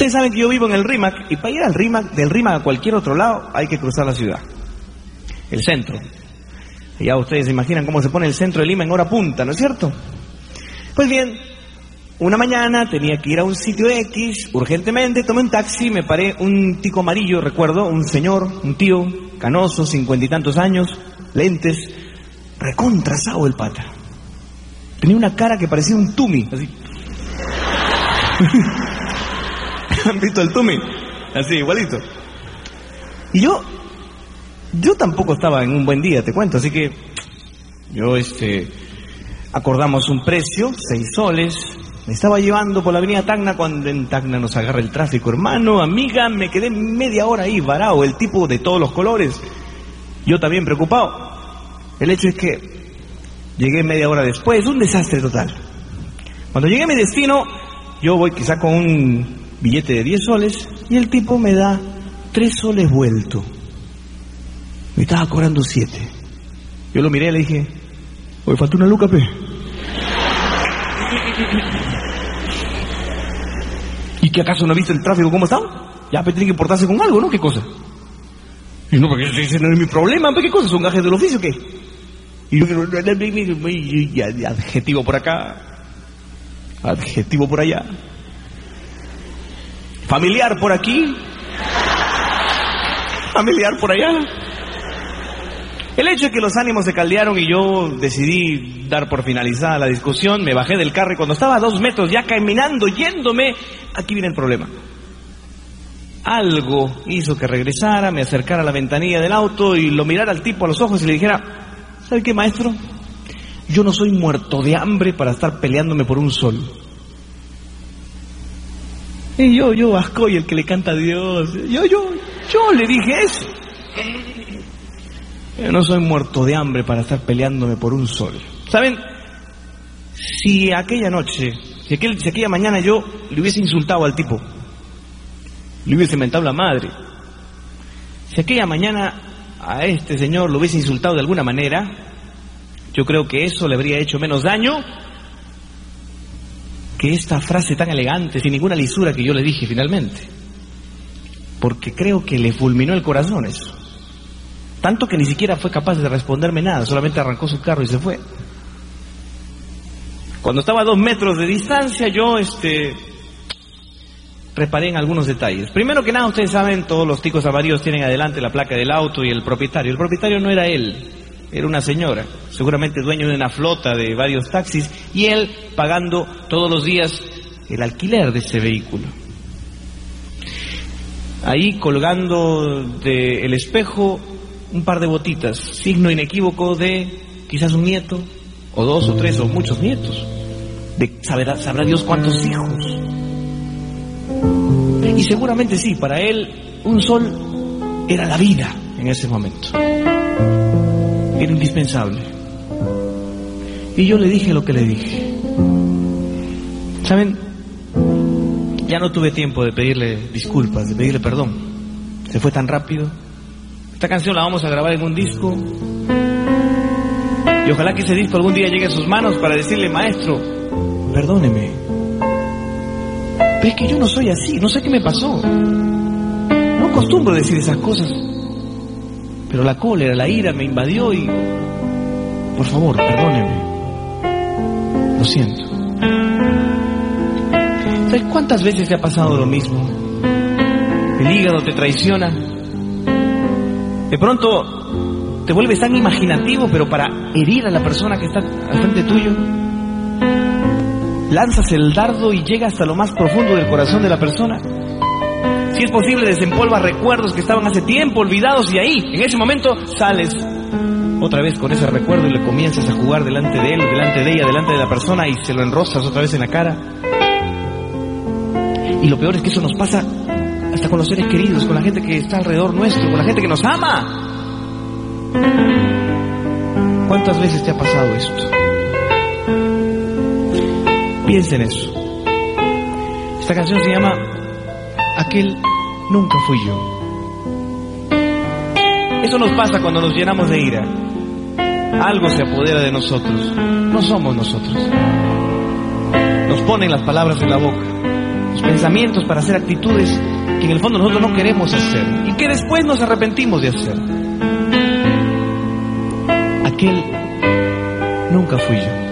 Ustedes saben que yo vivo en el RIMAC, y para ir al RIMAC, del RIMAC a cualquier otro lado, hay que cruzar la ciudad. El centro. Ya ustedes se imaginan cómo se pone el centro de Lima en hora punta, ¿no es cierto? Pues bien, una mañana tenía que ir a un sitio X, urgentemente, tomé un taxi, me paré, un tico amarillo, recuerdo, un señor, un tío, canoso, 50 y tantos años, lentes, recontrasado el pata. Tenía una cara que parecía un tumi, así. ¿Han visto el tumi? Así, igualito. Y yo tampoco estaba en un buen día, te cuento, así que yo, acordamos un precio, 6 soles, me estaba llevando por la avenida Tacna, cuando en Tacna nos agarra el tráfico, hermano, amiga, me quedé media hora ahí varado, el tipo de todos los colores, yo también preocupado. El hecho es que llegué media hora después, un desastre total. Cuando llegué a mi destino, yo voy quizá con un billete de 10 soles y el tipo me da 3 soles vuelto. Me estaba cobrando 7. Yo lo miré y le dije, oye, falta una luca, pe. ¿Y que acaso no ha visto el tráfico cómo está? Ya, pe, tiene que portarse con algo, ¿no? ¿Qué cosa? Y no, porque ese no es mi problema, pe, ¿qué cosa? ¿Son gajes del oficio o qué? Y adjetivo por acá, adjetivo por allá, familiar por aquí, familiar por allá. El hecho es que los ánimos se caldearon y yo decidí dar por finalizada la discusión. Me bajé del carro y cuando estaba a 2 metros ya caminando, yéndome, aquí viene el problema. Algo hizo que regresara, me acercara a la ventanilla del auto y lo mirara al tipo a los ojos y le dijera, ¿sabe qué, maestro? Yo no soy muerto de hambre para estar peleándome por un sol. Y yo, Ascoy, el que le canta a Dios, yo le dije eso. Yo no soy muerto de hambre para estar peleándome por un sol. ¿Saben? Si aquella noche, si aquella mañana yo le hubiese insultado al tipo, le hubiese mentado la madre, si aquella mañana a este señor lo hubiese insultado de alguna manera, yo creo que eso le habría hecho menos daño que esta frase tan elegante, sin ninguna lisura que yo le dije finalmente. Porque creo que le fulminó el corazón eso. Tanto que ni siquiera fue capaz de responderme nada, solamente arrancó su carro y se fue. Cuando estaba a 2 metros de distancia, yo reparé en algunos detalles. Primero que nada, ustedes saben, todos los ticos amarillos tienen adelante la placa del auto y el propietario. El propietario no era él, era una señora, seguramente dueño de una flota de varios taxis, y él pagando todos los días el alquiler de ese vehículo. Ahí colgando del espejo un par de botitas, signo inequívoco de quizás un nieto, o 2 o 3 o muchos nietos, de sabrá Dios cuántos hijos. Y seguramente sí, para él un sol era la vida en ese momento, era indispensable. Y yo le dije lo que le dije. ¿Saben? Ya no tuve tiempo de pedirle disculpas, de pedirle perdón, se fue tan rápido. Esta canción la vamos a grabar en un disco y ojalá que ese disco algún día llegue a sus manos para decirle, maestro, perdóneme, pero es que yo no soy así, no sé qué me pasó, no acostumbro decir esas cosas, pero la cólera, la ira me invadió y por favor, perdóneme, lo siento. ¿Sabes cuántas veces te ha pasado lo mismo? El hígado te traiciona. De pronto te vuelves tan imaginativo, pero para herir a la persona que está al frente tuyo, lanzas el dardo y llega hasta lo más profundo del corazón de la persona. Si es posible, desempolva recuerdos que estaban hace tiempo olvidados y ahí, en ese momento, sales otra vez con ese recuerdo y le comienzas a jugar delante de él, delante de ella, delante de la persona y se lo enroscas otra vez en la cara. Y lo peor es que eso nos pasa hasta con los seres queridos, con la gente que está alrededor nuestro, con la gente que nos ama. ¿Cuántas veces te ha pasado esto? Piensa en eso. Esta canción se llama Aquel nunca fui yo. Eso nos pasa cuando nos llenamos de ira. Algo se apodera de nosotros. No somos nosotros. Nos ponen las palabras en la boca. los pensamientos para hacer actitudes que en el fondo nosotros no queremos hacer y que después nos arrepentimos de hacer. Aquel nunca fui yo.